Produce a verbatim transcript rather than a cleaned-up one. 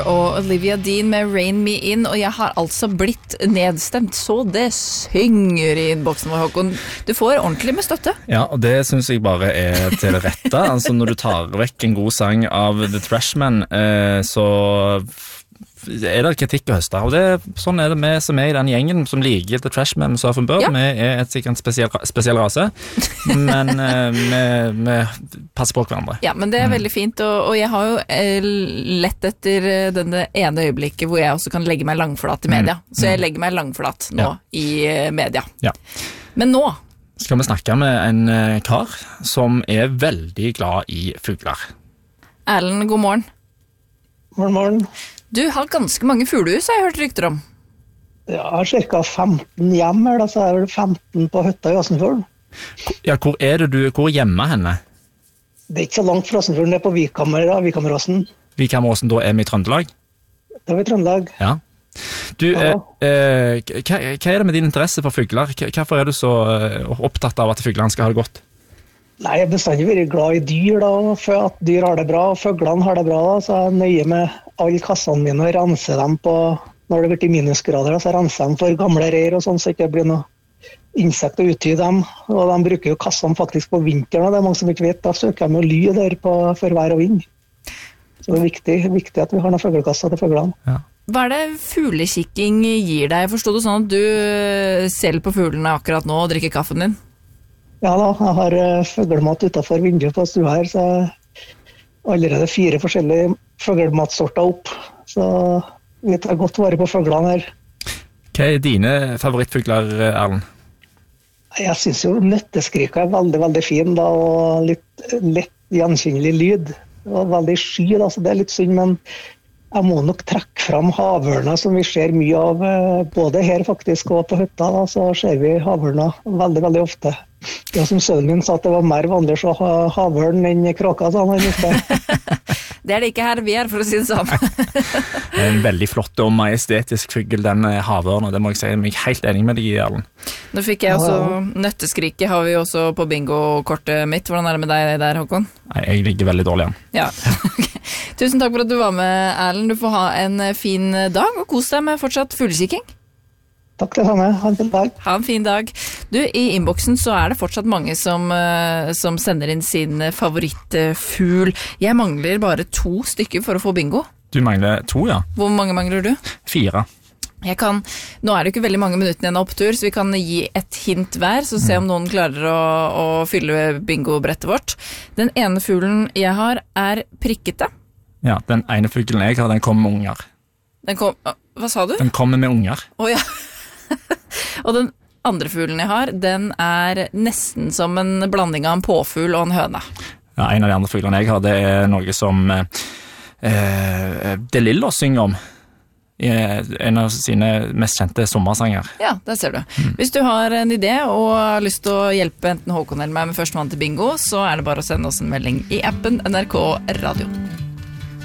Og Olivia Dean med Rain Me In, og jeg har altså blitt nedstemt, så det synger I innboksen vår, Håkon. Du får ordentlig med støtte. Ja, og det synes jeg bare er til det rette. Altså når du tar vekk en god sang av The Trashmen, eh, så er det kritikk å høste. Og det, sånn er det med som er I den gjengen som liker The Trashmen med Surf and Bird. Ja. Vi er et sikkert spesiell, spesiell rase, men eh, vi, vi passer på hverandre. Ja, men det er veldig fint, og, og jeg har jo eh, lett etter denne ene øyeblikket hvor jeg også kan legge meg langflat I media. Mm. Så jeg legger meg langflat nå ja. I media. Ja. Men nå skal vi snakke med en eh, kar som er veldig glad I fugler. Erlend, god morgen. Morgen, morgen. Du har ganske mange fuglehus, har jeg hørt rykter om. Ja, jeg har cirka femten hjem her, da, så er det femten på hytta I Åsenfjorden. Ja, hvor er det du, hvor hjemme henne? Det er ikke så langt fra Åsenfjorden, det er på Vikhammer, da, Vikhammeråsen. Vikhammeråsen, da er vi I Trøndelag? Da er vi I Trøndelag. Ja. Du, ja. eh, hva, hva er det med din interesse for fugler? Hvorfor er du så opptatt av at fuglene skal ha det godt? Nei, jeg har bestandig vært glad I dyr, da, for at dyr har det bra, og fuglene har det bra, da, så jeg nøyer med alle kassene mine og renser dem på, når det blir I minusgrader, da, så renser dem for gamle reir og sånn, så ikke det blir noe insekt å utty dem, og de bruker jo kassene faktisk på vinteren, og det er mange som ikke vet, da søker de jo ly der på, for vær og vind. Så det er viktig, viktig at vi har noen fuglekasser til fuglene. Ja. Hva er det fuglekikking gir deg? Jeg forstod det sånn at du selv på fuglene akkurat nå og drikker kaffen din? Ja da, jeg har uh, fuglemat utenfor vinduet på stua her, så allerede fire forskjellige fuglematsorter opp, så vi tar godt vare på fuglene her. Hva er dine favorittfugler, Erlend? Jeg synes jo nøtteskrika er veldig, veldig fin da, og litt lett gjenkjennelig lyd, og veldig sky da, så det er litt synd, men jeg må nok trekke fram havørna som vi ser mye av, både her faktisk og på hytta, da, så ser vi havørna veldig, veldig ofte. Ja, som sønnen min sa at det var mer vanlig å se havørn enn kråka, sa han ofte. Det er det ikke her vi er, for å si det sånn. Det er en veldig flott og majestetisk fugl, den havørna, det må jeg si. Jeg er helt enig med deg, Erlend. Nå fikk jeg også nøtteskriket, har vi også på bingo-kortet mitt. Hvordan er det med deg der, Håkon? Nei, jeg ligger veldig dårlig igjen. Ja, ok. Tusen takk for at du var med, Erlend. Du får ha en fin dag, og kos deg med fortsatt fuglekikking. Takk det samme, ha en fin dag. Ha en fin dag. Du, I innboksen så er det fortsatt mange som, som sender inn sin favorittfugl. Jeg mangler bare to stykker for å få bingo. Du mangler to, ja. Hvor mange mangler du? Fire. Jeg kan, nå er det ikke veldig mange minutter igjen av opptur, så vi kan gi et hint hver, så se om noen klarer å, å fylle bingobrettet vårt. Den ene fuglen jeg har er prikkete. Ja, den ene fuglen jeg har, den kommer med unger. Den kom, hva sa du? Den kommer med unger. Åja. Oh, ja. Og den andre fuglen jeg har, den er nesten som en blanding av en påfugl og en høne. Ja, en av de andre fuglene jeg har, det er noe som eh, De Lillo synger om i en av sine mest kjente sommersanger. Ja, der ser du. Mm. Hvis du har en idé og har lyst til å hjelpe enten Håkon eller meg med førstemann til bingo, så er det bare å sende oss en melding i appen N R K Radio.